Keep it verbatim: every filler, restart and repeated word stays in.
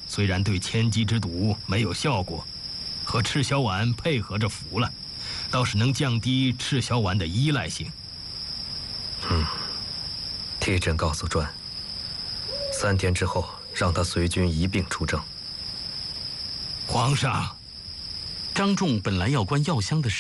虽然对千机之毒没有效果，和赤小丸配合着服了，倒是能降低赤小丸的依赖性。 嗯，替朕告诉传，三天之后让他随军一并出征。 皇上， 张仲本来要关药箱的手。